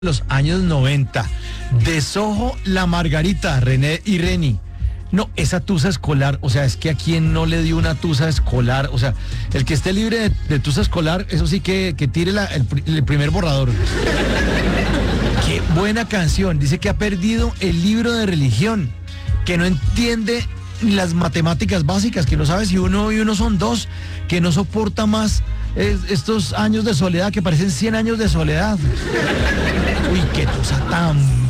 Los años 90. De Soho, La Margarita, René y Reni. No, esa tusa escolar, o sea, es que a quien no le dio una tusa escolar, o sea, el que esté libre de tusa escolar, eso sí que tire el primer borrador. Qué buena canción, dice que ha perdido el libro de religión, que no entiende ni las matemáticas básicas, que no sabe si uno y uno son dos, que no soporta más estos años de soledad, que parecen 100 años de soledad. Uy, qué tusa tan